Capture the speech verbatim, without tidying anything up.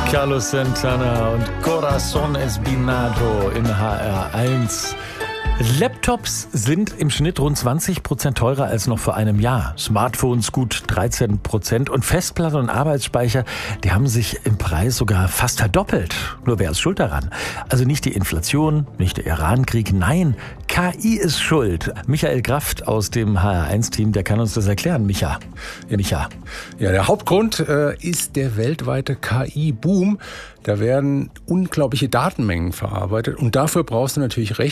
Carlos Santana und Corazón Espinado in H R eins. Laptops sind im Schnitt rund zwanzig Prozent teurer als noch vor einem Jahr. Smartphones gut dreizehn Prozent und Festplatte und Arbeitsspeicher, die haben sich im Preis sogar fast verdoppelt. Nur wer ist schuld daran? Also nicht die Inflation, nicht der Irankrieg, nein, K I ist schuld. Michael Kraft aus dem H R eins Team, der kann uns das erklären. Micha, Micha. Ja, der Hauptgrund äh, ist der weltweite K I-Boom. Da werden unglaubliche Datenmengen verarbeitet und dafür brauchst du natürlich Rechner.